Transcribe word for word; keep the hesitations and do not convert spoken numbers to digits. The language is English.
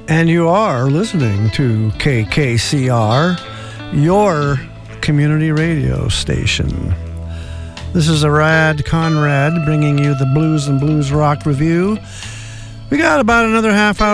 And you are listening to K K C R, your community radio station. This is Arad Conrad bringing you the Blues and Blues Rock Review. We got about another half hour